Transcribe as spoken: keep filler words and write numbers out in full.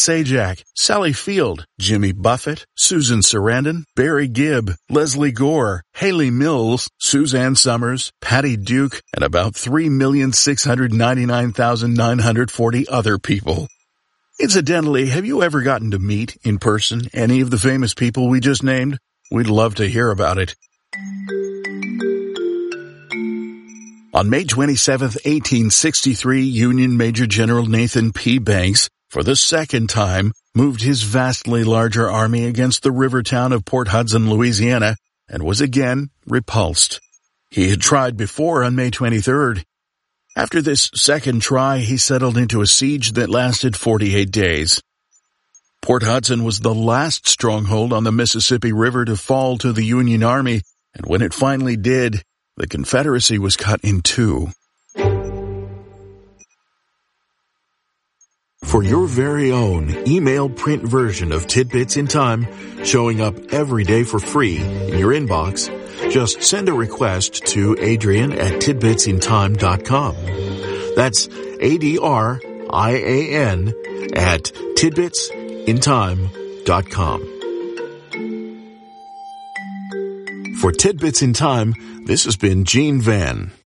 Sajak, Sally Field, Jimmy Buffett, Susan Sarandon, Barry Gibb, Leslie Gore, Haley Mills, Suzanne Summers, Patty Duke, and about three million six hundred ninety-nine thousand nine hundred forty other people. Incidentally, have you ever gotten to meet, in person, any of the famous people we just named? We'd love to hear about it. On May twenty-seventh, eighteen sixty-three, Union Major General Nathan P. Banks, for the second time, moved his vastly larger army against the river town of Port Hudson, Louisiana, and was again repulsed. He had tried before on May twenty-third. After this second try, he settled into a siege that lasted forty-eight days. Port Hudson was the last stronghold on the Mississippi River to fall to the Union Army, and when it finally did, the Confederacy was cut in two. For your very own email print version of Tidbits in Time, showing up every day for free in your inbox, just send a request to Adrian at tidbits in time dot com. That's A D R I A N at tidbits in time dot com. For Tidbits in Time, this has been Gene Van.